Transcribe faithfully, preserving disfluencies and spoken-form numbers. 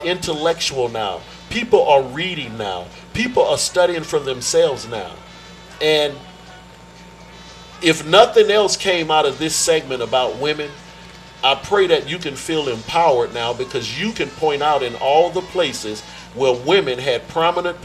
intellectual now. People are reading now. People are studying for themselves now. And if nothing else came out of this segment about women, I pray that you can feel empowered now because you can point out in all the places where women had prominent